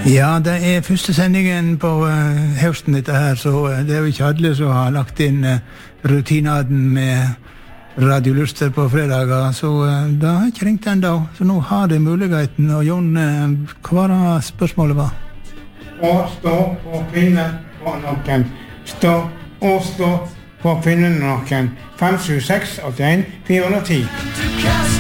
Ja, det første sendingen på høsten dette her, så det jo ikke alle som har lagt inn rutinaden med radioluster på fredager, så da har jeg ikke ringt enda, så nå har det muligheten. Og Jon, hva var det spørsmålet var? Å stå på kvinnen på nakken. Stå på kvinnen nakken. 576 81 410.